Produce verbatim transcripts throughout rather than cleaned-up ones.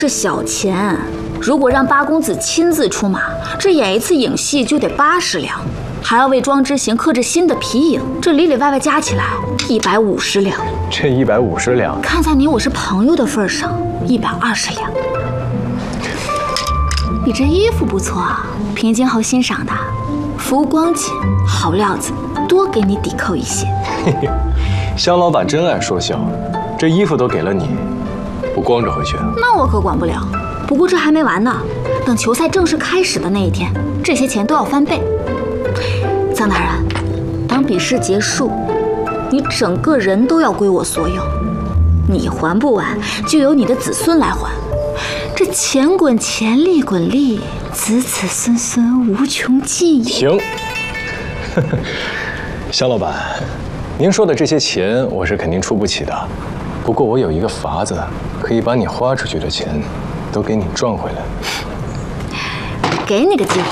是小钱，如果让八公子亲自出马，这演一次影戏就得八十两，还要为庄之行刻制新的皮影，这里里外外加起来一百五十两。 这一百五十两， 看在你我是朋友的份上，一百二十两。你这衣服不错啊，平津侯欣赏的，服务光景，好料子，多给你抵扣一些。 嘿嘿，香老板真爱说笑，这衣服都给了你，不光着回去？ 那我可管不了。不过这还没完呢，等球赛正式开始的那一天，这些钱都要翻倍。江大人，等比试结束，你整个人都要归我所有，你还不完，就由你的子孙来还。这钱滚钱，利滚利，子子孙孙无穷尽。 停，香老板，您说的这些钱我是肯定出不起的，不过我有一个法子，可以把你花出去的钱都给你赚回来。 给你个机会。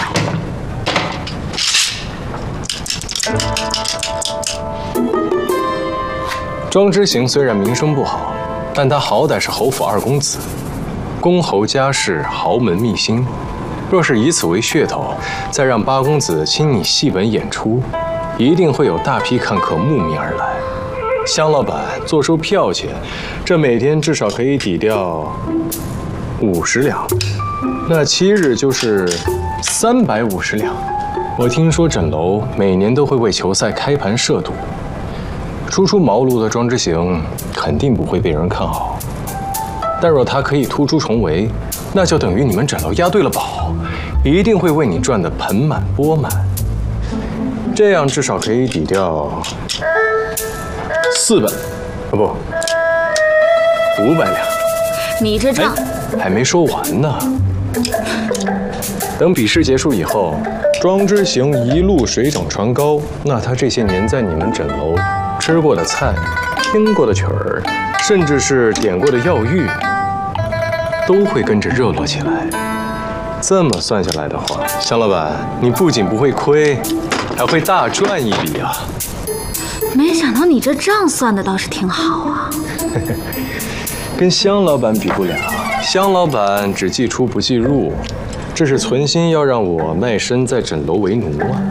庄之行虽然名声不好，但他好歹是侯府二公子，公侯家世，豪门秘辛。若是以此为噱头，再让八公子亲你戏本演出，一定会有大批看客慕名而来。香老板坐收票钱，这每天至少可以抵掉五十两，那七日就是三百五十两。我听说枕楼每年都会为球赛开盘设赌，初出茅庐的庄之行肯定不会被人看好，但若他可以突出重围，那就等于你们枕楼押对了宝，一定会为你赚得盆满钵满。这样至少可以抵掉四百，啊不，五百两。 你这账、 哎、还没说完呢。等比试结束以后，庄之行一路水涨船高，那他这些年在你们枕楼吃过的菜、听过的曲儿，甚至是点过的药浴，都会跟着热络起来。这么算下来的话，香老板，你不仅不会亏，还会大赚一笔啊！ 没想到你这账算的倒是挺好啊。 跟香老板比不了，香老板只记出不记入，这是存心要让我卖身在枕楼为奴啊！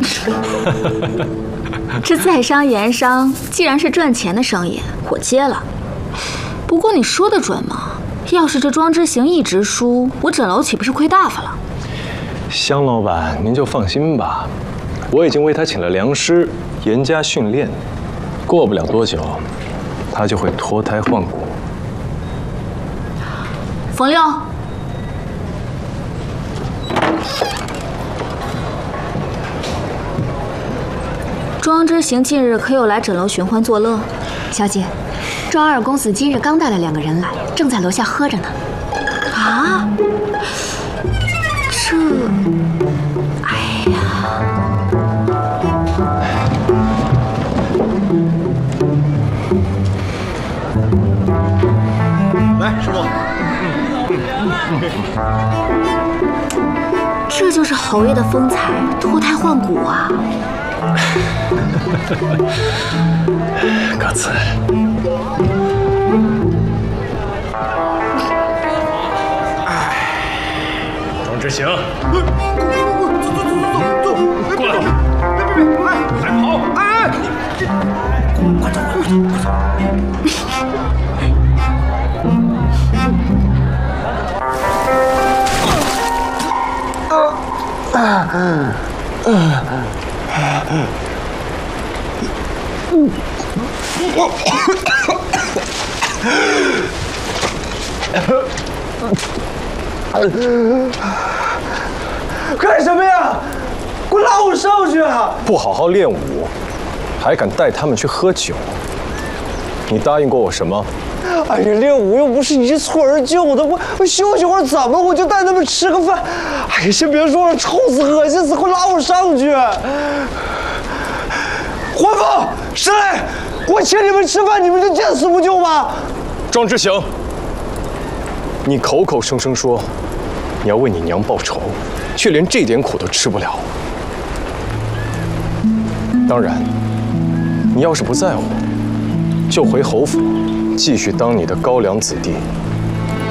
这在商言商，既然是赚钱的生意，我接了。不过你说的准吗？要是这庄之行一直输，我枕楼岂不是亏大发了？ 香老板，您就放心吧，我已经为他请了良师，严加训练，过不了多久，他就会脱胎换骨。 冯六，庄之行近日可有来枕楼寻欢作乐？ 小姐，庄二公子今日刚带了两个人来，正在楼下喝着呢。 啊？这……哎呀！ 来，师傅。 这就是侯爷的风采，脱胎换骨啊！ 各自。庄之行， 走走走走走， 过来！ 别别别，哎，还跑！哎，快走快走快走！啊嗯嗯嗯。干什么呀？给我拉我上去啊！ 不好好练武，还敢带他们去喝酒？你答应过我什么？ 哎呀，练武又不是一蹴而就的，我我休息会儿怎么我就带他们吃个饭？哎呀，先别说了，臭死恶心死，快拉我上去！还凤，谁来？我请你们吃饭，你们就见死不救吗？ 庄之行，你口口声声说你要为你娘报仇，却连这点苦都吃不了。当然，你要是不在乎，就回侯府，继续当你的高粱子弟。